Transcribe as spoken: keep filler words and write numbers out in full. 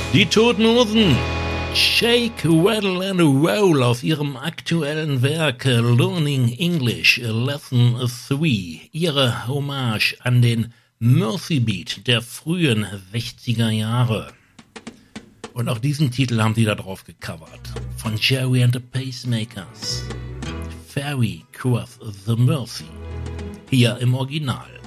Die Toten Hosen. Shake, Rattle and Roll auf ihrem aktuellen Werk Learning English Lesson drei. Ihre Hommage an den Mercy Beat der frühen sechziger Jahre. Und auch diesen Titel haben sie da drauf gecovert. Von Jerry and the Pacemakers. Ferry Cross the Mersey. Hier im Original.